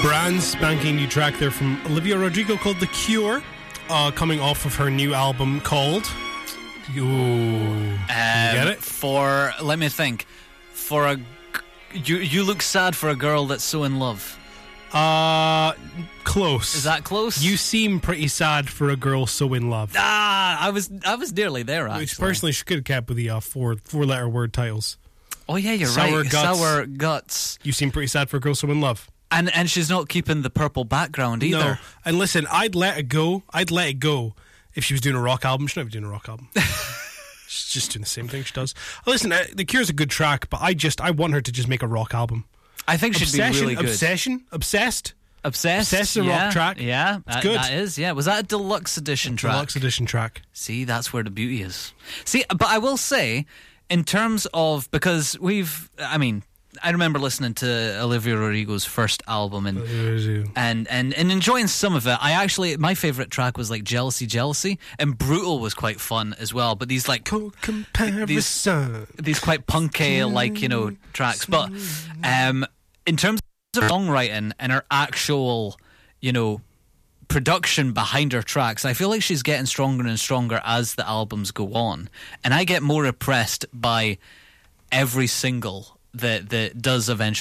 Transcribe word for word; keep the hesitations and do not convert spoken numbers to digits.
Brand spanking new track there from Olivia Rodrigo called The Cure, uh, coming off of her new album called... Ooh, um, you get it? For, let me think, for a... You, you look sad for a girl that's so in love. Uh, close. Is that close? You seem pretty sad for a girl so in love. Ah, I was I was nearly there, actually. Which personally she could have kept with the uh, four, four-letter word titles. Oh, yeah, you're Sour right. Guts. Sour Guts. You seem pretty sad for a girl so in love. And and she's not keeping the purple background either. No. And listen, I'd let it go. I'd let it go if she was doing a rock album. She's never doing a rock album. She's just doing the same thing she does. Listen, uh, The Cure's a good track, but I just I want her to just make a rock album. I think she'd Obsession, be really good. Obsession, Obsessed. Obsessed. Obsessed is a yeah, rock track. Yeah, it's that, good. That is, yeah. Was that a deluxe edition track? Deluxe edition track. See, that's where the beauty is. See, but I will say, in terms of, because we've, I mean, I remember listening to Olivia Rodrigo's first album and and, and and enjoying some of it. I actually, my favourite track was like Jealousy, Jealousy, and Brutal was quite fun as well. But these like these, these quite punky like you know tracks. But um, in terms of songwriting and her actual, you know, production behind her tracks, I feel like she's getting stronger and stronger as the albums go on, and I get more impressed by every single that that does eventually